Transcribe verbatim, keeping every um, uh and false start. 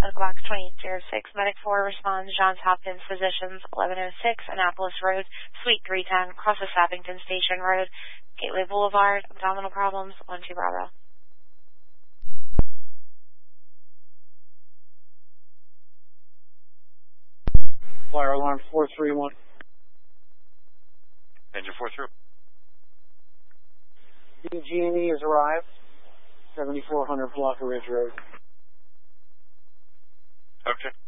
Medical Box twenty-eight oh six, Medic four responds, Johns Hopkins Physicians, eleven oh six, Annapolis Road, Suite three ten, crosses Sappington Station Road, Gateway Boulevard, abdominal problems, one two Bravo. Fire alarm four three one. Engine four through. B G and E has arrived, seventy-four hundred Blocker Ridge Road. Okay.